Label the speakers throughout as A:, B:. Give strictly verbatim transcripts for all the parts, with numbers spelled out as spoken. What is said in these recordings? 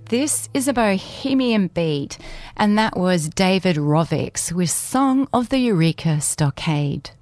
A: This is a Bohemian beat, and that was David Rovics with Song of the Eureka Stockade.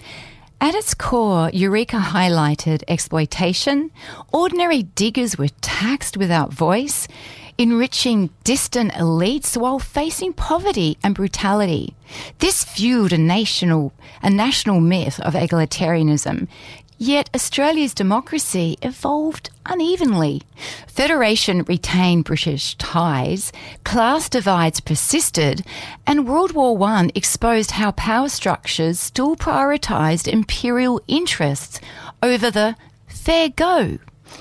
A: At its core, Eureka highlighted exploitation. Ordinary diggers were taxed without voice, enriching distant elites while facing poverty and brutality. This fueled a national, a national myth of egalitarianism. Yet Australia's democracy evolved unevenly. Federation retained British ties, class divides persisted, and World War One exposed how power structures still prioritised imperial interests over the fair go.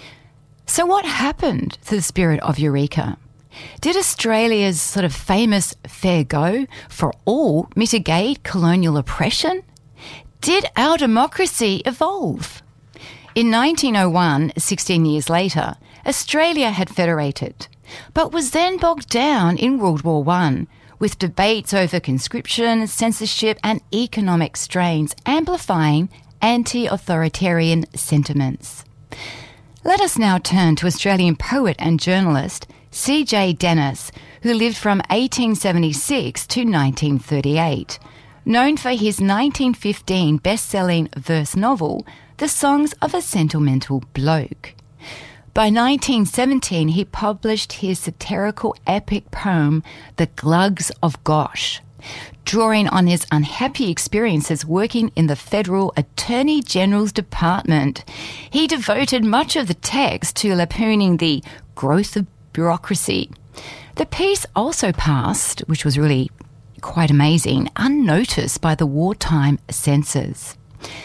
A: So what happened to the spirit of Eureka? Did Australia's sort of famous fair go for all mitigate colonial oppression? Did our democracy evolve? In nineteen oh one, sixteen years later, Australia had federated, but was then bogged down in World War One, with debates over conscription, censorship and economic strains amplifying anti-authoritarian sentiments. Let us now turn to Australian poet and journalist C J Dennis, who lived from eighteen seventy-six to nineteen thirty-eight. Known for his nineteen fifteen best-selling verse novel, The Songs of a Sentimental Bloke. By nineteen seventeen, he published his satirical epic poem, The Glugs of Gosh. Drawing on his unhappy experiences working in the Federal Attorney General's Department, he devoted much of the text to lampooning the growth of bureaucracy. The piece also passed, which was really quite amazing, unnoticed by the wartime censors.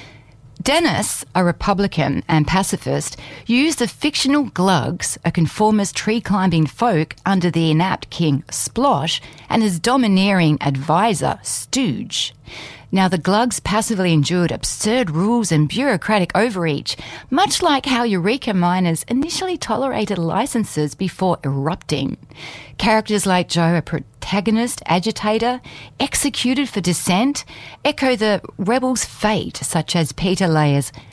A: Dennis, a Republican and pacifist, used the fictional Glugs, a conformist tree-climbing folk under the inept King Splosh, and his domineering advisor, Stooge. Now, the Glugs passively endured absurd rules and bureaucratic overreach, much like how Eureka miners initially tolerated licenses before erupting. Characters like Joe, a protagonist, agitator, executed for dissent, echo the rebels' fate, such as Peter Layer's